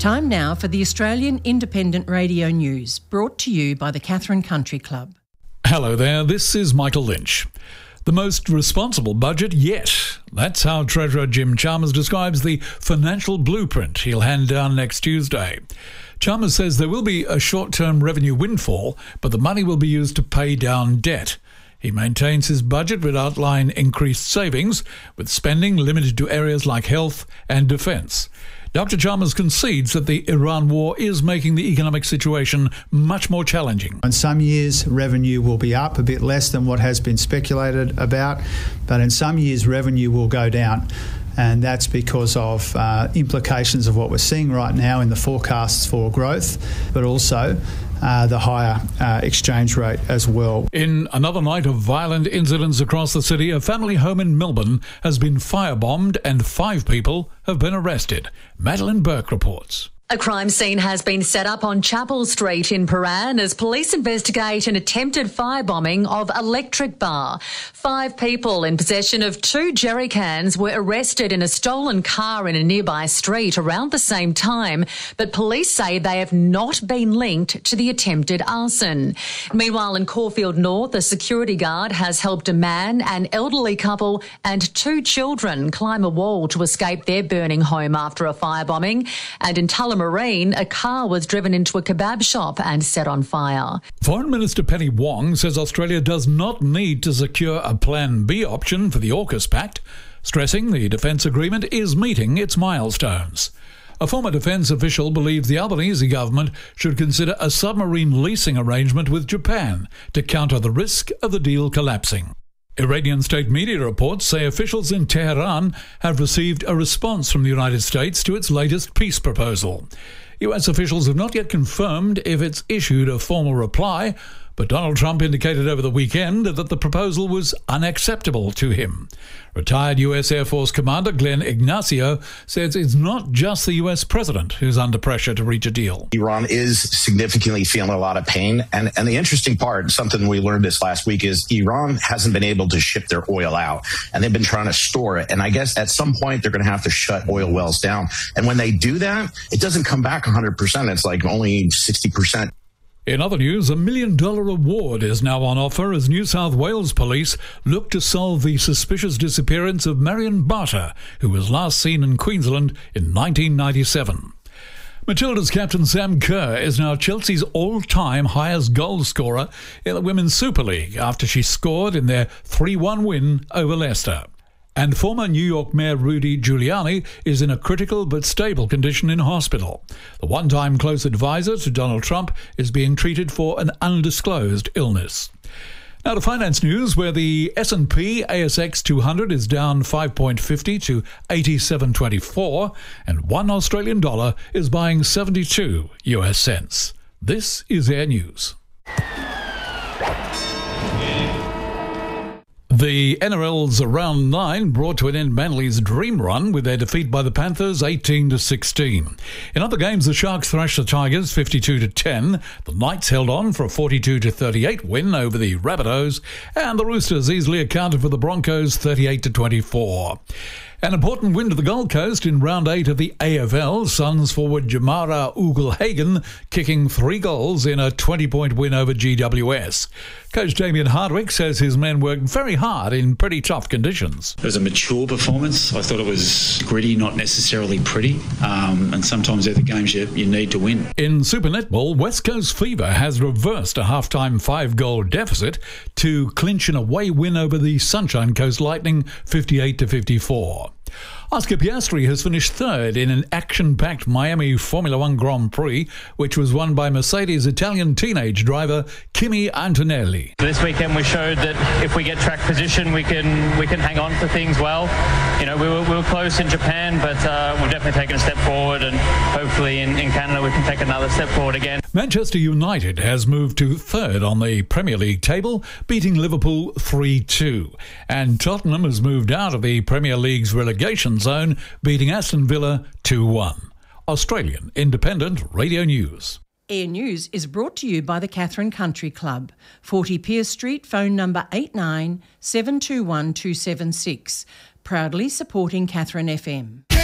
Time now for the Australian Independent Radio News, brought to you by the Katherine Country Club. Hello there, this is Michael Lynch. The most responsible budget yet. That's how Treasurer Jim Chalmers describes the financial blueprint he'll hand down next Tuesday. Chalmers says there will be a short-term revenue windfall, but the money will be used to pay down debt. He maintains his budget would outline increased savings, with spending limited to areas like health and defence. Dr. Chalmers concedes that the Iran war is making the economic situation much more challenging. In some years, revenue will be up a bit less than what has been speculated about, but in some years, revenue will go down. And that's because of implications of what we're seeing right now in the forecasts for growth, but also the higher exchange rate as well. In another night of violent incidents across the city, a family home in Melbourne has been firebombed and 5 people have been arrested. Madeline Burke reports. A crime scene has been set up on Chapel Street in Paran as police investigate an attempted firebombing of Electric Bar. 5 people in possession of 2 jerry cans were arrested in a stolen car in a nearby street around the same time, but police say they have not been linked to the attempted arson. Meanwhile, in Caulfield North, a security guard has helped a man, an elderly couple and 2 children climb a wall to escape their burning home after a firebombing. And in Tullamarine, a car was driven into a kebab shop and set on fire. Foreign Minister Penny Wong says Australia does not need to secure a Plan B option for the AUKUS Pact, stressing the defence agreement is meeting its milestones. A former defence official believes the Albanese government should consider a submarine leasing arrangement with Japan to counter the risk of the deal collapsing. Iranian state media reports say officials in Tehran have received a response from the United States to its latest peace proposal. US officials have not yet confirmed if it's issued a formal reply, but Donald Trump indicated over the weekend that the proposal was unacceptable to him. Retired US Air Force Commander Glenn Ignacio says it's not just the US president who's under pressure to reach a deal. Iran is significantly feeling a lot of pain. And the interesting part, something we learned this last week, is Iran hasn't been able to ship their oil out. And they've been trying to store it. And I guess at some point they're going to have to shut oil wells down. And when they do that, it doesn't come back 100%. It's like only 60%. In other news, $1 million award is now on offer as New South Wales police look to solve the suspicious disappearance of Marion Barter, who was last seen in Queensland in 1997. Matilda's captain Sam Kerr is now Chelsea's all-time highest goal scorer in the Women's Super League after she scored in their 3-1 win over Leicester. And former New York Mayor Rudy Giuliani is in a critical but stable condition in hospital. The one-time close advisor to Donald Trump is being treated for an undisclosed illness. Now to finance news, where the S&P ASX 200 is down 5.50 to 87.24, and $1 Australian dollar is buying 72 US cents. This is Air News. The NRL's Round 9 brought to an end Manly's dream run with their defeat by the Panthers 18-16. In other games, the Sharks thrashed the Tigers 52-10. The Knights held on for a 42-38 win over the Rabbitohs, and the Roosters easily accounted for the Broncos 38-24. An important win to the Gold Coast in Round 8 of the AFL, Suns forward Jamara Ugle-Hagan kicking 3 goals in a 20-point win over GWS. Coach Damien Hardwick says his men worked very hard in pretty tough conditions. It was a mature performance. I thought it was gritty, not necessarily pretty, and sometimes they're the games you need to win. In Super Netball, West Coast Fever has reversed a halftime 5-goal deficit to clinch an away win over the Sunshine Coast Lightning 58-54. Oscar Piastri has finished third in an action-packed Miami Formula One Grand Prix, which was won by Mercedes' Italian teenage driver Kimi Antonelli. This weekend we showed that if we get track position, we can hang on to things well. You know, we were close in Japan, but we've definitely taken a step forward, and hopefully in Canada we can take another step forward again. Manchester United has moved to third on the Premier League table, beating Liverpool 3-2. And Tottenham has moved out of the Premier League's relegation zone, beating Aston Villa 2-1. Australian Independent Radio News. Air News is brought to you by the Katherine Country Club, 40 Pearce Street, phone number 89 721 276. Proudly supporting Katherine FM.